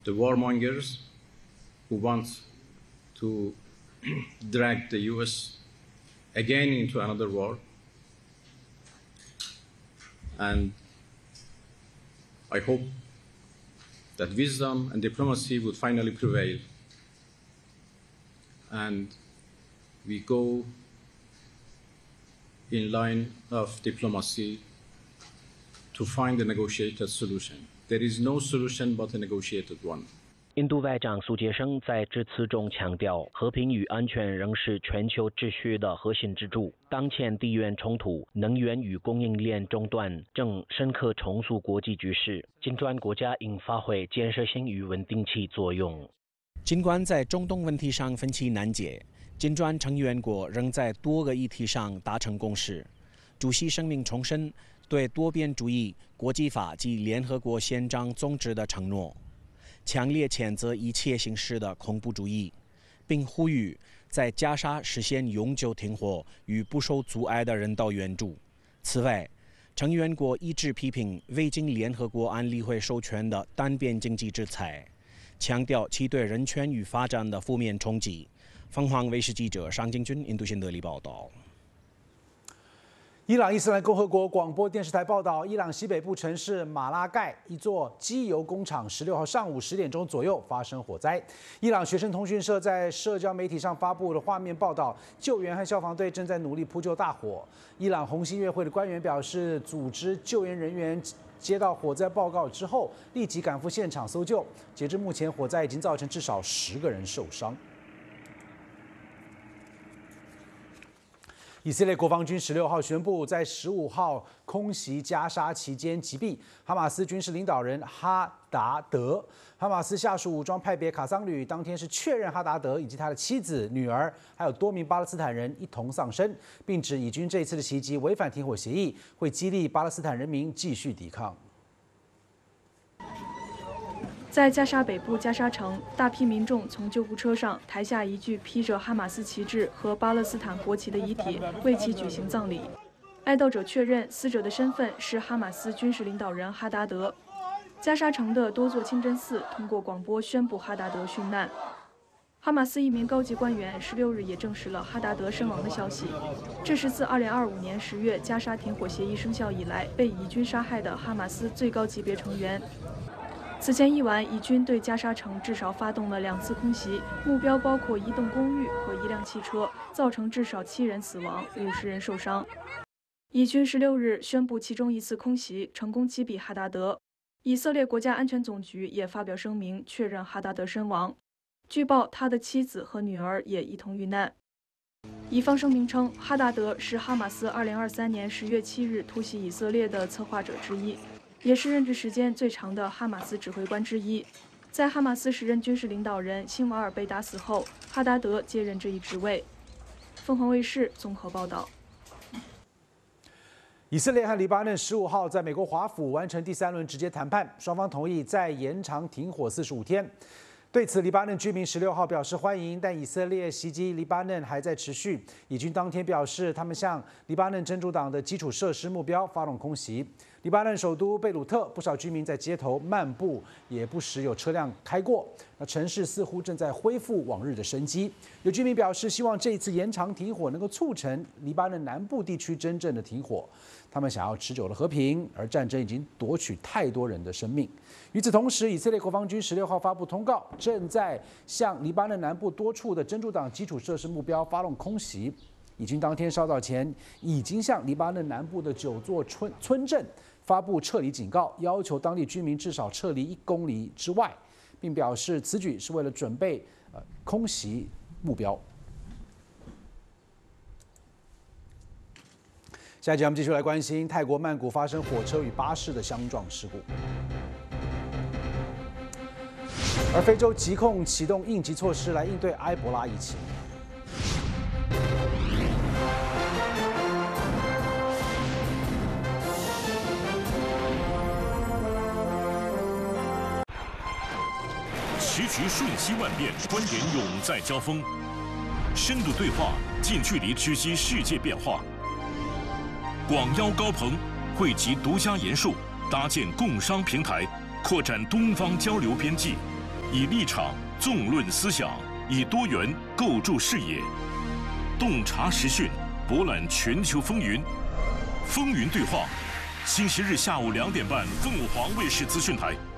the warmongers who want to drag the US again into another war. And I hope that wisdom and diplomacy would finally prevail, and we go in line of diplomacy to find a negotiated solution. There is no solution but a negotiated one. 印度外长苏杰生在致辞中强调，和平与安全仍是全球秩序的核心支柱。当前地缘冲突、能源与供应链中断正深刻重塑国际局势，金砖国家应发挥建设性与稳定其作用。 尽管在中东问题上分歧难解，金砖成员国仍在多个议题上达成共识。主席声明重申对多边主义、国际法及联合国宪章宗旨的承诺。 强烈谴责一切形式的恐怖主义，并呼吁在加沙实现永久停火与不受阻碍的人道援助。此外，成员国一致批评未经联合国安理会授权的单边经济制裁，强调其对人权与发展的负面冲击。凤凰卫视记者商金军印度新德里报道。 伊朗伊斯兰共和国广播电视台报道，伊朗西北部城市马拉盖一座机油工厂16号上午10点钟左右发生火灾。伊朗学生通讯社在社交媒体上发布了画面报道，救援和消防队正在努力扑救大火。伊朗红新月会的官员表示，组织救援人员接到火灾报告之后，立即赶赴现场搜救。截至目前，火灾已经造成至少10个人受伤。 以色列国防军16号宣布，在15号空袭加沙期间击毙哈马斯军事领导人哈达德。哈马斯下属武装派别卡桑旅当天是确认哈达德以及他的妻子、女儿，还有多名巴勒斯坦人一同丧生，并指以军这一次的袭击违反停火协议，会激励巴勒斯坦人民继续抵抗。 在加沙北部加沙城，大批民众从救护车上抬下一具披着哈马斯旗帜和巴勒斯坦国旗的遗体，为其举行葬礼。哀悼者确认，死者的身份是哈马斯军事领导人哈达德。加沙城的多座清真寺通过广播宣布哈达德殉难。哈马斯一名高级官员16日也证实了哈达德身亡的消息。这是自2025年10月加沙停火协议生效以来被以军杀害的哈马斯最高级别成员。 此前一晚，以军对加沙城至少发动了2次空袭，目标包括一栋公寓和一辆汽车，造成至少7人死亡，50人受伤。以军16日宣布其中一次空袭成功击毙哈达德。以色列国家安全总局也发表声明，确认哈达德身亡。据报，他的妻子和女儿也一同遇难。以方声明称，哈达德是哈马斯2023年10月7日突袭以色列的策划者之一。 也是任职时间最长的哈马斯指挥官之一。在哈马斯时任军事领导人辛瓦尔被打死后，哈达德接任这一职位。凤凰卫视综合报道。 以色列和黎巴嫩15号在美国华府完成第3轮直接谈判，双方同意再延长停火45天。 对此，黎巴嫩居民16号表示欢迎，但以色列袭击黎巴嫩还在持续。以军当天表示，他们向黎巴嫩真主党的基础设施目标发动空袭。黎巴嫩首都贝鲁特，不少居民在街头漫步，也不时有车辆开过。那城市似乎正在恢复往日的生机。有居民表示，希望这一次延长停火能够促成黎巴嫩南部地区真正的停火。他们想要持久的和平，而战争已经夺取太多人的生命。与此同时，以色列国防军16号发布通告，正在向黎巴嫩南部多处的真主党基础设施目标发动空袭。以军当天稍早前已经向黎巴嫩南部的9座村镇发布撤离警告，要求当地居民至少撤离1公里之外，并表示此举是为了准备空袭目标。下一节我们继续来关心泰国曼谷发生火车与巴士的相撞事故，而非洲疾控启动应急措施来应对埃博拉疫情。 时局瞬息万变，观点永在交锋，深度对话，近距离知悉世界变化。广邀高朋，汇集独家研述，搭建共商平台，扩展东方交流边际， 以立场纵论思想，以多元构筑视野，洞察时讯，博览全球风云。风云对话，星期日下午2点半，凤凰卫视资讯台。